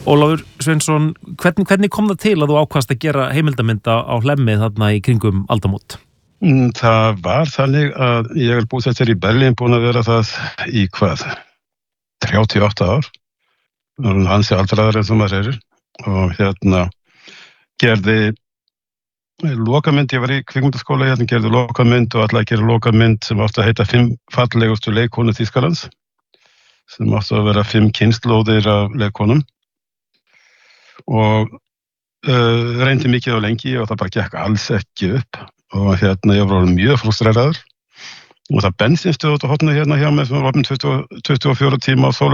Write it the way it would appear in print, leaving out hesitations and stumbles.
Ólafur Sveinsson, hvernig kom það til að þú ákvaðst að gera heimildamynd á Hlemmi þarna í kringum aldamót? Það var þannig að ég búsettur í Berlín, búin að vera það í 38 ár. Hansi aldraðar eins og maður og gerði lokamynd, ég var í kvikmyndaskóla, gerði lokamynd og ætlaði að gera lokamynd sem átti að heita 5 fallegustu leikkonur Þýskalands, sem átti að vera 5 kynslóðir af leikkonum og reyndi mikið og lengi og það bara gekk alls ekki upp og ég var mjög frustreraður og það bensinstöð út á horninu hjá mér sem var opin 24 tíma á